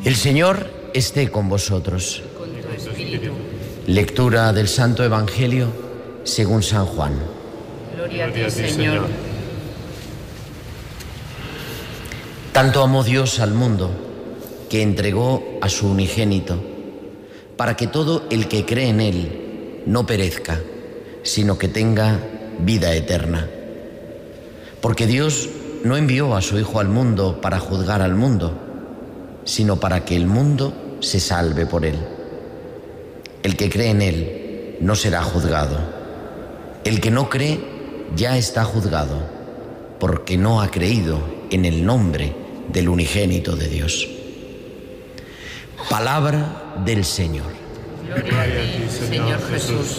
El Señor esté con vosotros. Con tu espíritu. Lectura del Santo Evangelio según San Juan. Gloria a ti, Señor. Tanto amó Dios al mundo que entregó a su unigénito, para que todo el que cree en Él no perezca, sino que tenga vida eterna. Porque Dios no envió a su Hijo al mundo para juzgar al mundo, sino para que el mundo se salve por Él. El que cree en Él no será juzgado. El que no cree ya está juzgado, porque no ha creído en el nombre del unigénito de Dios. Palabra del Señor. Gloria a ti, Señor Jesús.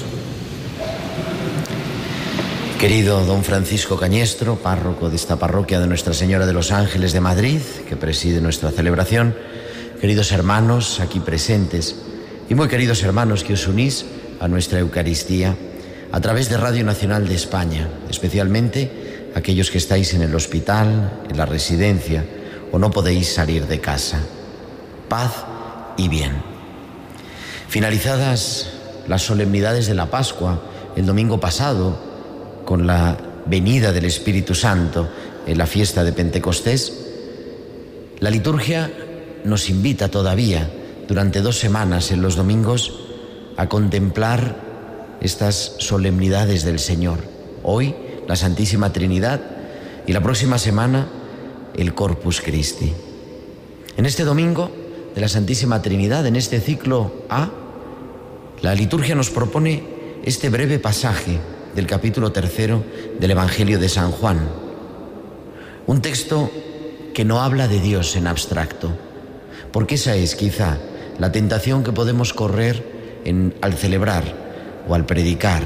Querido don Francisco Cañestro, párroco de esta parroquia de Nuestra Señora de los Ángeles de Madrid, que preside nuestra celebración, queridos hermanos aquí presentes y muy queridos hermanos que os unís a nuestra Eucaristía a través de Radio Nacional de España, especialmente aquellos que estáis en el hospital, en la residencia o no podéis salir de casa. Paz y bien. Finalizadas las solemnidades de la Pascua el domingo pasado, con la venida del Espíritu Santo en la fiesta de Pentecostés, la liturgia nos invita todavía durante 2 semanas en los domingos a contemplar estas solemnidades del Señor. Hoy la Santísima Trinidad y la próxima semana el Corpus Christi. En este domingo de la Santísima Trinidad, en este ciclo A, la liturgia nos propone este breve pasaje del capítulo 3 del Evangelio de San Juan. Un texto que no habla de Dios en abstracto, porque esa es quizá la tentación que podemos correr al celebrar o al predicar